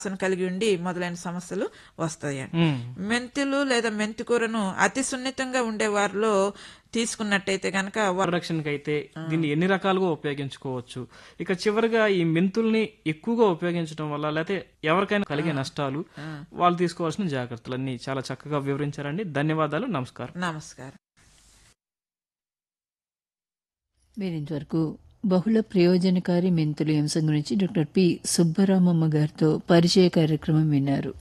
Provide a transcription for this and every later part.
వాసన కలిగి ఉండి మొదలైన సమస్యలు వస్తాయండి. ఉమ్. మెంతులు లేదా మెంతి కూరను అతి సున్నితంగా ఉండే వారిలో తీసుకున్నట్టయితే గనక రక్షణకైతే దీన్ని ఎన్ని రకాలుగా ఉపయోగించుకోవచ్చు? ఇక చివరిగా ఈ మెంతుల్ని ఎక్కువగా ఉపయోగించడం వల్ల లేకపోతే ఎవరికైనా కలిగే నష్టాలు, వాళ్ళు తీసుకోవాల్సిన జాగ్రత్తలు అన్ని చాలా చక్కగా వివరించారండి. ధన్యవాదాలు. నమస్కారం. నమస్కారం. మీరు ఇంతవరకు బహుళ ప్రయోజనకారి మెంతులు అంశం గురించి డాక్టర్ పి సుబ్బరామమ్మ గారితో పరిచయ కార్యక్రమం విన్నారు.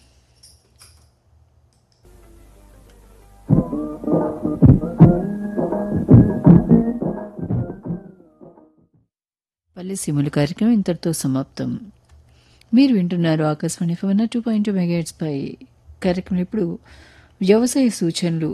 పల్లె సిముల కార్యక్రమం ఇంతటితో సమాప్తం. మీరు వింటున్నారు ఆకాశవాణి 2.2 మెగాహెర్ట్జ్ పై కార్యక్రమం. ఇప్పుడు వ్యవసాయ సూచనలు.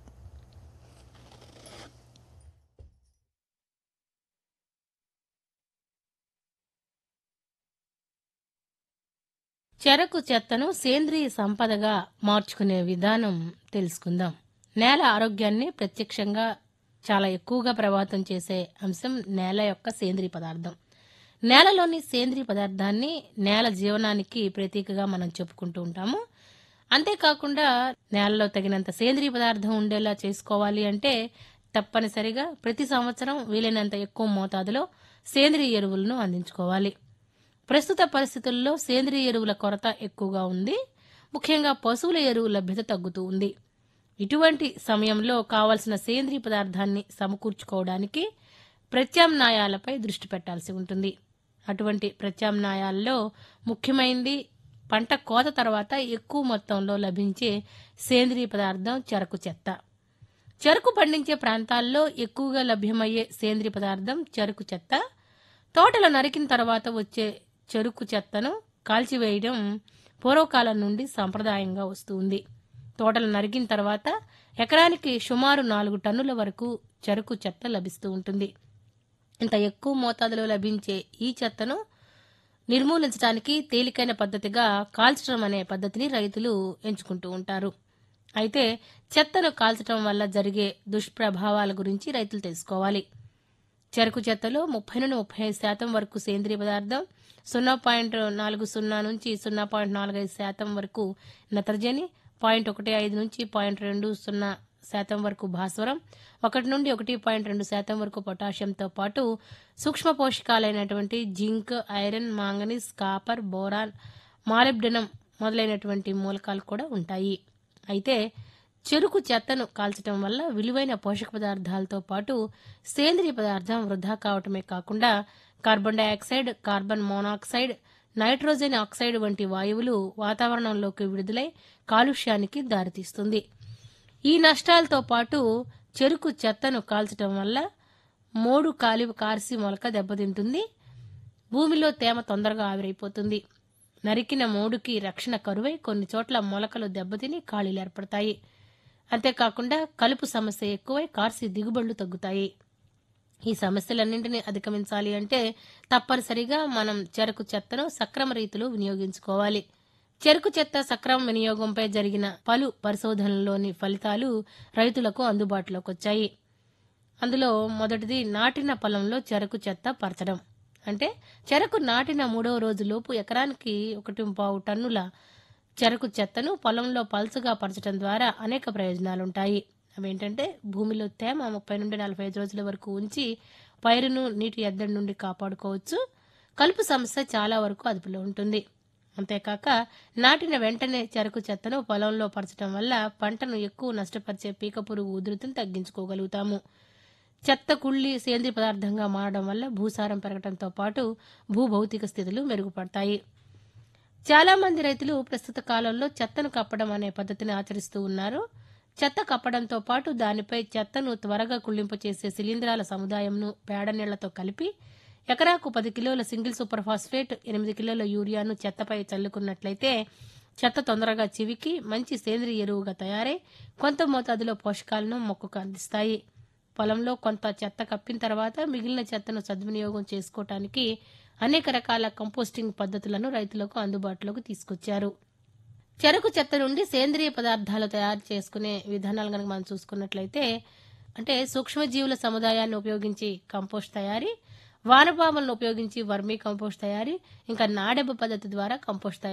చెరకు చెత్తను సేంద్రియ సంపదగా మార్చుకునే విధానం తెలుసుకుందాం. నేల ఆరోగ్యాన్ని ప్రత్యక్షంగా చాలా ఎక్కువగా ప్రభావితం చేసే అంశం నేల యొక్క సేంద్రియ పదార్థం. నేలలోని సేంద్రియ పదార్థాన్ని నేల జీవనానికి ప్రతీకగా మనం చెప్పుకుంటూ ఉంటాము. అంతేకాకుండా నేలలో తగినంత సేంద్రియ పదార్థం ఉండేలా చేసుకోవాలి అంటే తప్పనిసరిగా ప్రతి సంవత్సరం వీలైనంత ఎక్కువ మోతాదులో సేంద్రియ ఎరువులను అందించుకోవాలి. ప్రస్తుత పరిస్థితుల్లో సేంద్రియ ఎరువుల కొరత ఎక్కువగా ఉంది. ముఖ్యంగా పశువుల ఎరువు లభ్యత తగ్గుతూ ఉంది. ఇటువంటి సమయంలో కావలసిన సేంద్రియ పదార్థాన్ని సమకూర్చుకోవడానికి ప్రత్యామ్నాయాలపై దృష్టి పెట్టాల్సి ఉంటుంది. అటువంటి ప్రత్యామ్నాయాల్లో ముఖ్యమైనది పంట కోత తర్వాత ఎక్కువ మొత్తంలో లభించే సేంద్రియ పదార్థం చెరకు చెత్త. చెరకు పండించే ప్రాంతాల్లో ఎక్కువగా లభ్యమయ్యే సేంద్రియ పదార్థం చెరకు చెత్త. తోటలు నరికిన తర్వాత వచ్చే చెరుకు చెత్తను కాల్చివేయడం పూర్వకాలం నుండి సంప్రదాయంగా వస్తుంది. తోటలు నరికిన తర్వాత ఎకరానికి సుమారు 4 టన్నుల వరకు చెరకు చెత్త లభిస్తూ ఉంటుంది. ఇంత ఎక్కువ మోతాదులో లభించే ఈ చెత్తను నిర్మూలించడానికి తేలికైన పద్ధతిగా కాల్చడం అనే పద్ధతిని రైతులు ఎంచుకుంటూ ఉంటారు. అయితే చెత్తను కాల్చడం వల్ల జరిగే దుష్ప్రభావాల గురించి రైతులు తెలుసుకోవాలి. చెరకు చెత్తలో 30-35% వరకు సేంద్రియ పదార్థం, 0.40 నుంచి 0.45% వరకు నత్రజని, 0.15 నుంచి 0.20% వరకు భాస్వరం, 1 నుండి 1.2% వరకు పొటాషియంతో పాటు సూక్ష్మ పోషకాలైనటువంటి zinc, iron, manganese, copper, boron, molybdenum మొదలైనటువంటి మూలకాలు కూడా ఉంటాయి. అయితే చెరుకు చెత్తను కాల్చడం వల్ల విలువైన పోషక పదార్థాలతో పాటు సేంద్రియ పదార్థం వృధా కావటమే కాకుండా carbon dioxide, carbon monoxide, nitrogen oxide వంటి వాయువులు వాతావరణంలోకి విడుదలై కాలుష్యానికి దారితీస్తుంది. ఈ నష్టాలతో పాటు చెరుకు చెత్తను కాల్చడం వల్ల మోడు కార్సి మొలక దెబ్బతింటుంది. భూమిలో తేమ తొందరగా ఆవిరైపోతుంది. నరికిన మోడుకి రక్షణ కరువై కొన్ని చోట్ల మొలకలు దెబ్బతిని ఖాళీలు ఏర్పడతాయి. అంతేకాకుండా కలుపు సమస్య ఎక్కువై కార్సి దిగుబడులు తగ్గుతాయి. ఈ సమస్యలన్నింటినీ అధిగమించాలి అంటే తప్పనిసరిగా మనం చెరకు చెత్తను సక్రమ రీతిలో వినియోగించుకోవాలి. చెరకు చెత్త సక్రమ వినియోగంపై జరిగిన పలు పరిశోధనల్లోని ఫలితాలు రైతులకు అందుబాటులోకి వచ్చాయి. అందులో మొదటిది నాటిన పొలంలో చెరకు చెత్త పరచడం. అంటే చెరకు నాటిన 3వ రోజులోపు ఎకరానికి 1.5 టన్నుల చెరకు చెత్తను పొలంలో పల్చగా పరచడం ద్వారా అనేక ప్రయోజనాలుంటాయి. అవేంటంటే భూమిలో తేమ 30 నుండి 45 రోజుల వరకు ఉంచి పైరును నీటి ఎద్దడి నుండి కాపాడుకోవచ్చు. కలుపు సమస్య చాలా వరకు అదుపులో ఉంటుంది. అంతేకాక నాటిన వెంటనే చెరకు చెత్తను పొలంలో పరచడం వల్ల పంటను ఎక్కువ నష్టపరిచే పీక పురుగు ఉధృతిని తగ్గించుకోగలుగుతాము. చెత్త కుళ్ళి సేంద్రియ పదార్థంగా మారడం వల్ల భూసారం పెరగడంతో పాటు భూభౌతిక స్థితులు మెరుగుపడతాయి. చాలా మంది రైతులు ప్రస్తుత కాలంలో చెత్తను కప్పడం అనే పద్ధతిని ఆచరిస్తూ ఉన్నారు. చెత్త కప్పడంతో పాటు దానిపై చెత్తను త్వరగా కుళ్ళింపచేసే శిలీంధ్రాల సముదాయంను పేడ నీళ్లతో కలిపి ఎకరాకు 10 కిలోల సింగిల్ సూపర్ ఫాస్ఫేట్, 8 కిలోల యూరియాను చెత్తపై చల్లుకున్నట్లయితే చెత్త తొందరగా చివికి మంచి సేంద్రియ ఎరువుగా తయారై కొంత మోతాదులో పోషకాలను మొక్కకు అందిస్తాయి. పొలంలో కొంత చెత్త కప్పిన తర్వాత మిగిలిన చెత్తను సద్వినియోగం చేసుకోవటానికి అనేక రకాల కంపోస్టింగ్ పద్ధతులను రైతులకు అందుబాటులోకి తీసుకొచ్చారు. చెరకు చెత్త నుండి సేంద్రియ పదార్థాలు తయారు చేసుకునే విధానాలు కనుక మనం చూసుకున్నట్లయితే అంటే సూక్ష్మజీవుల సముదాయాన్ని ఉపయోగించి కంపోస్ట్ తయారీ, వానపాములను ఉపయోగించి వర్మీ కంపోస్ట్ తయారీ, ఇంకా నాడెబ్బ పద్ధతి ద్వారా కంపోస్ట్ తయారీ